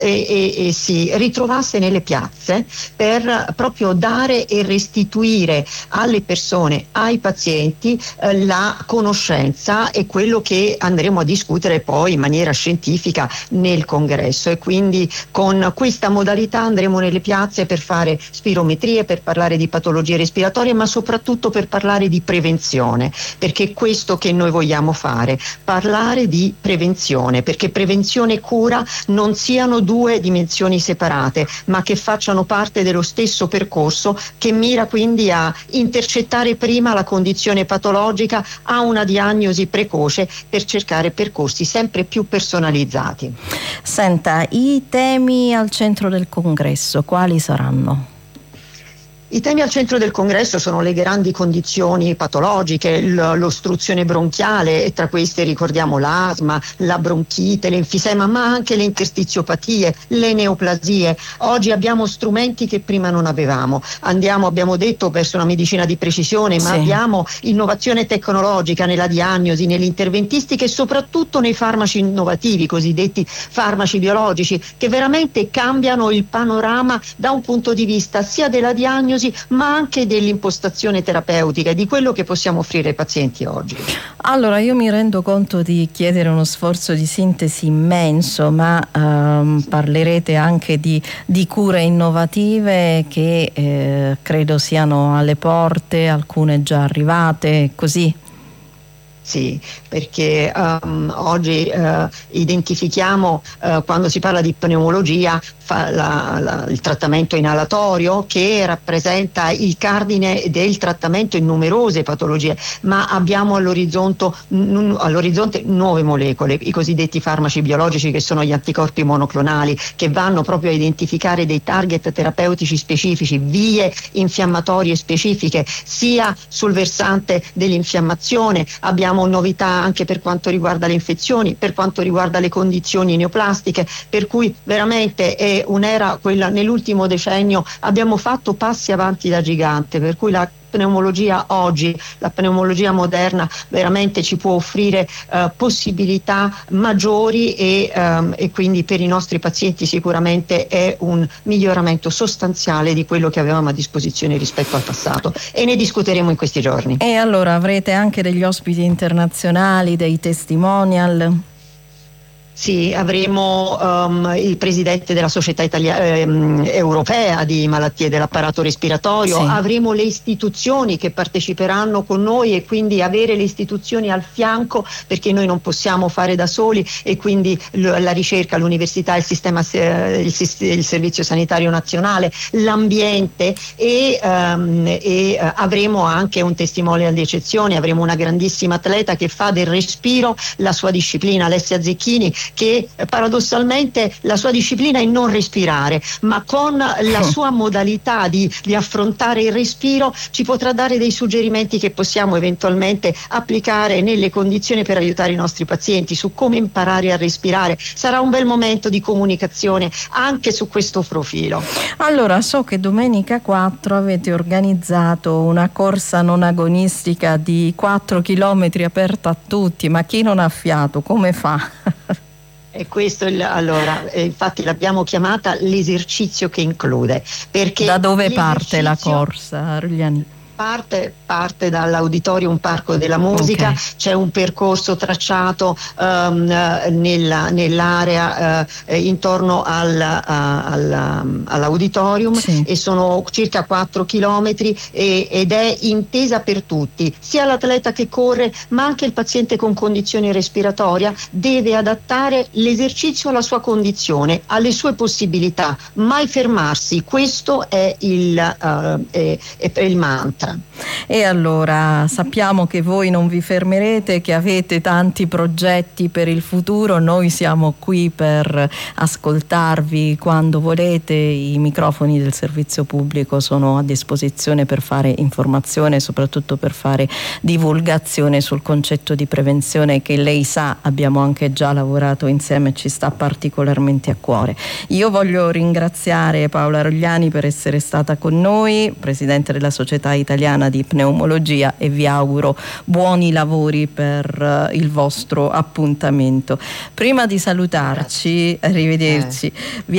e si ritrovasse nelle piazze per proprio dare e restituire alle persone, ai pazienti, la conoscenza e quello che andremo a discutere poi in maniera scientifica nel congresso. E quindi con questa modalità andremo nelle piazze per fare spirometrie, per parlare di patologie respiratorie, ma soprattutto per parlare di prevenzione, perché è questo che noi vogliamo fare, parlare di prevenzione, perché prevenzione e cura non siano due dimensioni separate, ma che facciano parte dello stesso percorso, che mira quindi a intercettare prima la condizione patologica, a una diagnosi precoce, per cercare percorsi sempre più personalizzati. Senta, i temi al centro del congresso quali saranno? I temi al centro del congresso sono le grandi condizioni patologiche, l'ostruzione bronchiale, e tra queste ricordiamo l'asma, la bronchite, l'enfisema, ma anche le interstiziopatie, le neoplasie. Oggi abbiamo strumenti che prima non avevamo. Abbiamo detto, verso una medicina di precisione, ma abbiamo innovazione tecnologica nella diagnosi, nell'interventistica e soprattutto nei farmaci innovativi, cosiddetti farmaci biologici, che veramente cambiano il panorama da un punto di vista sia della diagnosi ma anche dell'impostazione terapeutica e di quello che possiamo offrire ai pazienti oggi. Allora, io mi rendo conto di chiedere uno sforzo di sintesi immenso, ma parlerete anche di cure innovative che credo siano alle porte, alcune già arrivate, così. Sì, perché oggi identifichiamo, quando si parla di pneumologia, il trattamento inalatorio, che rappresenta il cardine del trattamento in numerose patologie, ma abbiamo all'orizzonte nuove molecole, i cosiddetti farmaci biologici, che sono gli anticorpi monoclonali, che vanno proprio a identificare dei target terapeutici specifici, vie infiammatorie specifiche, sia sul versante dell'infiammazione. Abbiamo novità anche per quanto riguarda le infezioni, per quanto riguarda le condizioni neoplastiche, per cui veramente è un'era, quella nell'ultimo decennio abbiamo fatto passi avanti da gigante, per cui la pneumologia oggi, la pneumologia moderna, veramente ci può offrire possibilità maggiori e quindi per i nostri pazienti sicuramente è un miglioramento sostanziale di quello che avevamo a disposizione rispetto al passato, e ne discuteremo in questi giorni. E allora avrete anche degli ospiti internazionali, dei testimonial? Sì, avremo il presidente della Società Europea di Malattie dell'Apparato Respiratorio, avremo le istituzioni che parteciperanno con noi, e quindi avere le istituzioni al fianco, perché noi non possiamo fare da soli, e quindi la ricerca, l'università, il sistema, il Servizio Sanitario Nazionale, l'ambiente, e avremo anche un testimonial di eccezione. Avremo una grandissima atleta che fa del respiro la sua disciplina, Alessia Zecchini, che paradossalmente la sua disciplina è non respirare, ma con la sua modalità di affrontare il respiro ci potrà dare dei suggerimenti che possiamo eventualmente applicare nelle condizioni per aiutare i nostri pazienti su come imparare a respirare. Sarà un bel momento di comunicazione anche su questo profilo. Allora, so che domenica 4 avete organizzato una corsa non agonistica di 4 chilometri aperta a tutti, ma chi non ha fiato come fa? E questo infatti l'abbiamo chiamata l'esercizio che include, perché da dove parte la corsa, Rugliani? Parte dall'Auditorium Parco della Musica, c'è un percorso tracciato nell'area intorno all'auditorium, e sono circa 4 chilometri ed è intesa per tutti, sia l'atleta che corre ma anche il paziente con condizione respiratoria deve adattare l'esercizio alla sua condizione, alle sue possibilità, mai fermarsi. Questo è il mantra. E allora sappiamo che voi non vi fermerete, che avete tanti progetti per il futuro. Noi siamo qui per ascoltarvi quando volete. I microfoni del servizio pubblico sono a disposizione per fare informazione e soprattutto per fare divulgazione sul concetto di prevenzione, che lei sa abbiamo anche già lavorato insieme e ci sta particolarmente a cuore. Io voglio ringraziare Paola Rugliani per essere stata con noi, presidente della Società Italiana di Pneumologia, e vi auguro buoni lavori per il vostro appuntamento. Prima di salutarci, arrivederci.